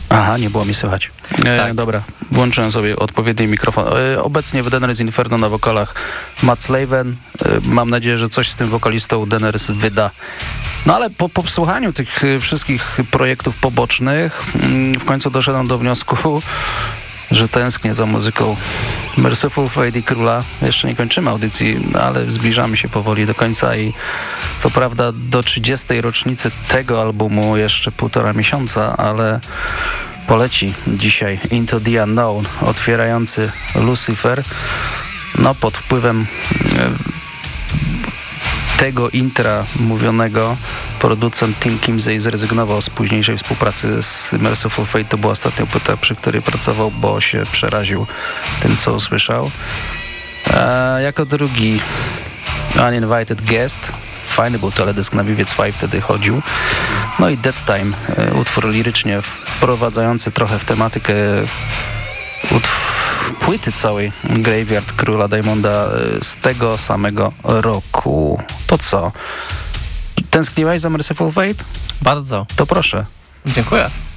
Aha, nie było mi słychać. Tak. Dobra, włączyłem sobie odpowiedni mikrofon. Obecnie w Daenerys Inferno na wokalach Matt Slaven. Mam nadzieję, że coś z tym wokalistą Daenerys wyda. No ale po słuchaniu tych wszystkich projektów pobocznych w końcu doszedłem do wniosku, że tęsknię za muzyką Merciful Fate i Króla. Jeszcze nie kończymy audycji, ale zbliżamy się powoli do końca i co prawda do 30. rocznicy tego albumu jeszcze 1,5 miesiąca, ale poleci dzisiaj Into the Unknown, otwierający Lucifer. No pod wpływem tego intra mówionego producent Tim Kimsey zrezygnował z późniejszej współpracy z Merciful Fate. To była ostatnia płyta, przy której pracował, bo się przeraził tym, co usłyszał. Jako drugi Uninvited Guest. Fajny był teledysk na Vivid 5, wtedy chodził. No i Dead Time, utwór lirycznie wprowadzający trochę w tematykę płyty całej Graveyard Króla Diamonda z tego samego roku. To co? Tęskniłeś za Merciful Fate? Bardzo. To proszę. Dziękuję.